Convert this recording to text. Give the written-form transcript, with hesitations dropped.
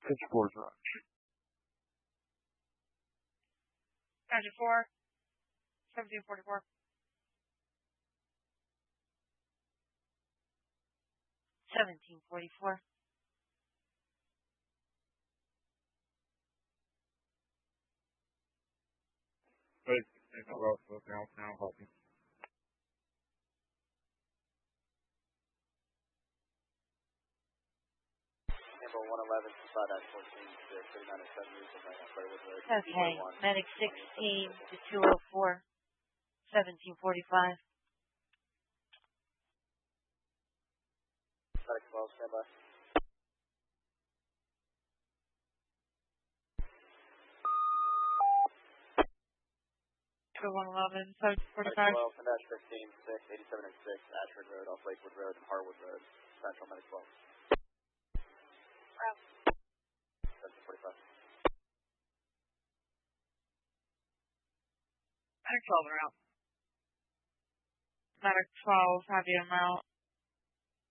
54's Rush. Magic 4, 1744. 1744. Wait, now, help me. Number 111, 5-14, 39 and 7 years of Playwood Road. Okay, Medic 16 to 204, 1745. Medic 12, stand by. For 111, 1745. Medic 12, and Dash 15, 6, 87 and 6, Ashford Road, off Lakewood Road and Harwood Road. Central Medic 12. Wow. 1745. Medic 12 are out. Medic 12, have you amount.